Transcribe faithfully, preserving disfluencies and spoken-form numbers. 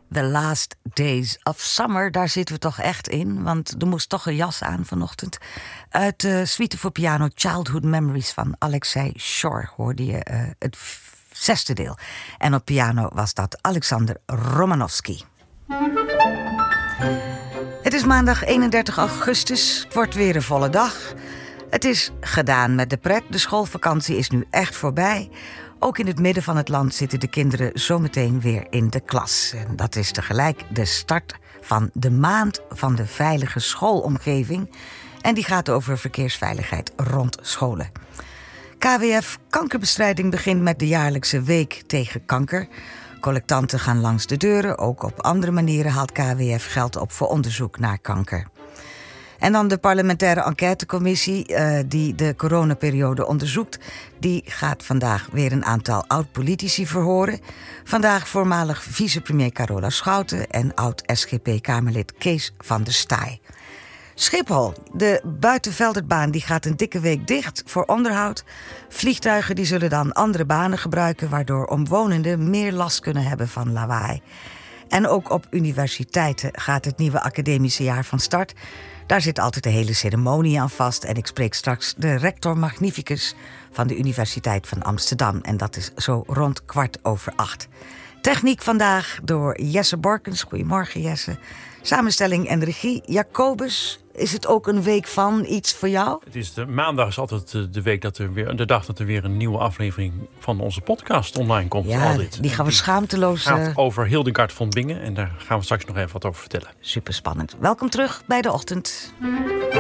The Last Days of Summer, daar zitten we toch echt in. Want er moest toch een jas aan vanochtend. Uit de suite voor piano Childhood Memories van Alexei Shore hoorde je uh, het f- zesde deel. En op piano was dat Alexander Romanovsky. Het is maandag eenendertig augustus. Het wordt weer een volle dag. Het is gedaan met de pret. De schoolvakantie is nu echt voorbij. Ook in het midden van het land zitten de kinderen zometeen weer in de klas. En dat is tegelijk de start van de maand van de veilige schoolomgeving. En die gaat over verkeersveiligheid rond scholen. K W F Kankerbestrijding begint met de jaarlijkse week tegen kanker. Collectanten gaan langs de deuren. Ook op andere manieren haalt K W F geld op voor onderzoek naar kanker. En dan de parlementaire enquêtecommissie uh, die de coronaperiode onderzoekt. Die gaat vandaag weer een aantal oud-politici verhoren. Vandaag voormalig vicepremier Carola Schouten en oud-S G P-Kamerlid Kees van der Staaij. Schiphol, de buitenvelderbaan, die gaat een dikke week dicht voor onderhoud. Vliegtuigen die zullen dan andere banen gebruiken, waardoor omwonenden meer last kunnen hebben van lawaai. En ook op universiteiten gaat het nieuwe academische jaar van start. Daar zit altijd de hele ceremonie aan vast. En ik spreek straks de rector magnificus van de Universiteit van Amsterdam. En dat is zo rond kwart over acht. Techniek vandaag door Jesse Borkens. Goedemorgen, Jesse. Samenstelling en regie Jacobus. Is het ook een week van iets voor jou? Het is de, maandag is altijd de week dat er weer, de dag dat er weer een nieuwe aflevering van onze podcast online komt. Ja, Aldit. die gaan we schaamteloos... Het gaat over Hildegard van Bingen en daar gaan we straks nog even wat over vertellen. Super spannend. Welkom terug bij De Ochtend.